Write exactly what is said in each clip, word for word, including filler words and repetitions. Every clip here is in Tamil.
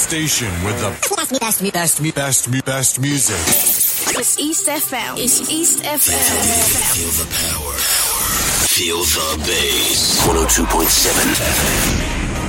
station with the best, best, best, best, best, best music. It's East F M. It's East F M. Feel the power. Feel the bass. one oh two point seven F M.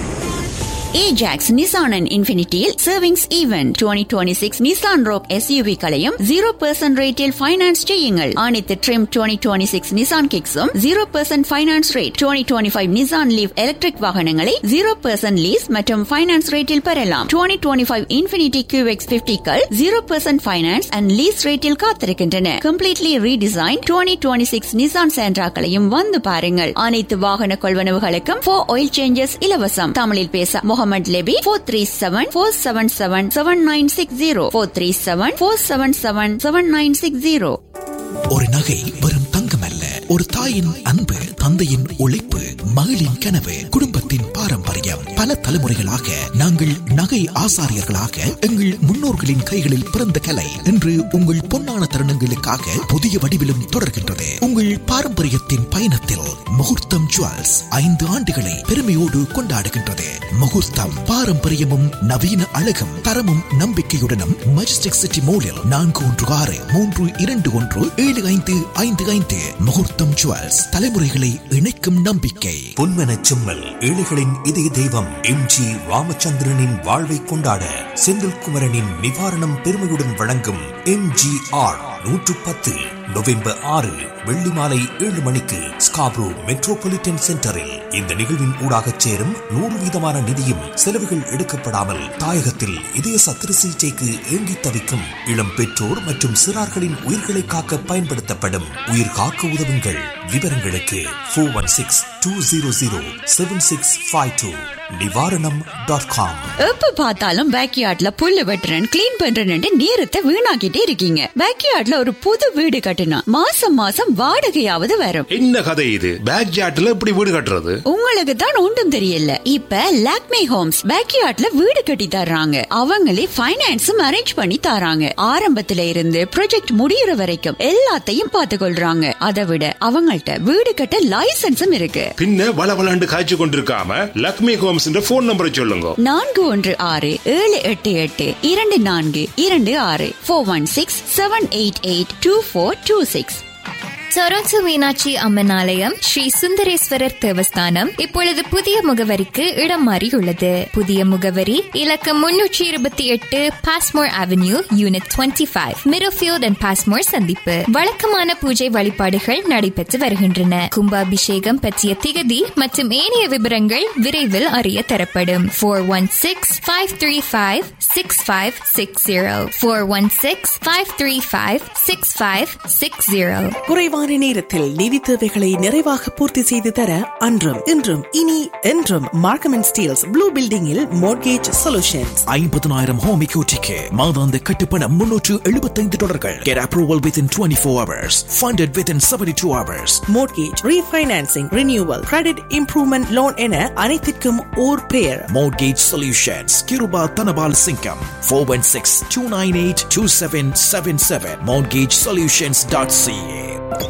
Ajax Nissan and Infinityயில் savings event twenty twenty-six Nissan Rogue S U V களையும் zero percent ரேட்டில் ஃபைனான்ஸ் செய்யுங்கள். அனைத்து trim twenty twenty-six Nissan Kicks-உம் zero percent finance rate. twenty twenty-five Nissan Leaf electric வாகனங்களை zero percent லீஸ் மற்றும் ஃபைனான்ஸ் ரேட்டில் பெறலாம். twenty twenty-five Infinity Q X fifty-கள் zero percent finance and lease ரேட்டில் காத்திருக்கின்றன. Completely redesign twenty twenty-six Nissan Sentra-களையும் வந்து பாருங்கள். அனைத்து வாகன கொள்வனவுகளுக்கும் four oil changes இலவசம். தமிழில் பேச Mohammed Lebi four three seven four seven seven seven nine six zero four three seven four seven seven seven nine six zero. ஒரு நகை வெறும் தங்கம் அல்ல, ஒரு தாயின் அன்பு, தந்தையின் உழைப்பு, மகளின் கனவு, குடும்பத்தின் பாரம்பரியம். பல தலைமுறைகளாக நாங்கள் நகை ஆசாரியர்களாக எங்கள் முன்னோர்களின் கைகளில் பிறந்த கலை இன்று உங்கள் பொன்னான தருணங்களுக்காக புதிய வடிவிலும் தொடர்கின்றது. உங்கள் பாரம்பரியத்தின் பயணத்தில் முகூர்த்தம் ஜுவல்ஸ் ஐந்து ஆண்டுகளை பெருமையோடு கொண்டாடுகின்றது. முகூர்த்தம் பாரம்பரியமும் நவீன அழகும் தரமும் நம்பிக்கையுடனும் மஜஸ்டிக் சிட்டி மோலில் நான்கு ஒன்று ஆறு மூன்று இரண்டு ஒன்று ஏழு ஐந்து ஐந்து ஐந்து. முகூர்த்தம் ஜுவல்ஸ், தலைமுறைகளை இணைக்கும் நம்பிக்கை. பொன்மனச் செம்மல், ஏழைகளின் இதய தெய்வம் எம் ஜி ராமச்சந்திரனின் வாழ்வை கொண்டாட செந்தில்குமரனின் நிவாரணம் பெருமையுடன் வழங்கும் எம் ஜி ஆர் நூற்று பத்து நவம்பர் ஆறு வெள்ளி மாலை ஏழு மணிக்கு ஸ்காப்ரோ மெட்ரோபாலிட்டன் சென்டரில். இந்த நிகழ்வின் ஊடாக சேரும் நூறு வீதமான நிதியும் செலவுகள் எடுக்கப்படாமல் தாயகத்தில் இதய சத்திர சிகிச்சைக்கு ஏங்கி தவிக்கும் இளம் பெற்றோர் மற்றும் சிறார்களின் உயிர்களை காக்க பயன்படுத்தப்படும். உயிர் காக்க உதவுங்கள். விவரங்களுக்கு four one six two zero zero seven six five two நிவாரணம் டாட் காம். எப்ப பார்த்தாலும் பேக்யார்ட்ல புல்லு வெட்டுறேன் கிளீன் பண்றேன்னு நேரத்தை வீணாக்கிட்டே இருக்கீங்க. பேக்யார்ட்ல ஒரு புது வீடு கட்டினா மாசம் மாசம் வாடகையாவது வரும். என்ன கதை இது? பேக்யார்ட்ல எப்படி வீடு கட்டுறது? உங்களுக்கு தான் ஒன்றும் தெரியல. இப்ப லாக்மே ஹோம்ஸ் பேக்யார்ட்ல வீடு கட்டி தர்றாங்க. அவங்களே பைனான்ஸும் அரேஞ்ச் பண்ணி தராங்க. ஆரம்பத்துல இருந்து ப்ராஜெக்ட் முடியற வரைக்கும் எல்லாத்தையும் பார்த்து கொள்றாங்க. அதை விட அவங்கள்ட்ட வீடு கட்ட லைசன்ஸும் இருக்கு. பின்ன வளவளாண்டு காய்ச்சி கொண்டிருக்காம லாக்மே ஹோம்ஸ் போன் நம்பரை சொல்லுங்க. நான்கு ஒன்று ஆறு ஏழு எட்டு எட்டு இரண்டு நான்கு இரண்டு ஆறு four one six seven eight eight two four two six. Toronto Meenakshi Amman ஆலயம் ஸ்ரீ சுந்தரேஸ்வரர் தேவஸ்தானம் இப்பொழுது புதிய முகவரிக்கு இடம் மாறியுள்ளது. புதிய முகவரி இலக்கம் முன்னூற்றி இருபத்தி எட்டு Passmore avenue unit twenty five மிரோஃபியோட் and Passmore சந்திப்பு. வழக்கமான பூஜை வழிபாடுகள் நடைபெற்று வருகின்றன. கும்பாபிஷேகம் பற்றிய திகதி மற்றும் ஏனைய விவரங்கள் விரைவில் அறிய தரப்படும். Four one six five three five six five six zero four one six five three five six five six zero. குறைவான நேரத்தில் நிதி தேவைகளை நிறைவாக பூர்த்தி செய்து தர அன்றும் இன்றும் இனி என்றும் மார்க்கம் அண்ட் ஸ்டீல்ஸ் ப்ளூ பில்டிங்கில் மோர்கேஜ் சொல்யூஷன்ஸ். ஐம்பதனாயிரம் ஹோம் எக்யூட்டிக்கு மாதாந்த கட்டுப்பணம் முன்னூற்று எழுபத்தைந்து டாலர்கள். Get approval within twenty-four hours. Funded within seventy-two hours. Mortgage, refinancing, renewal, credit improvement loan என அனைத்திற்கும் ஓர் பெயர். Mortgage Solutions. Kiruba Tanabal Singham. four one six two nine eight two seven seven seven. mortgage solutions dot c a.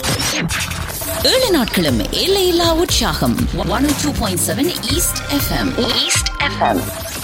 ஏழு நாட்களும் எல்லையில்லா உற்சாகம் one oh two point seven east FM. East FM.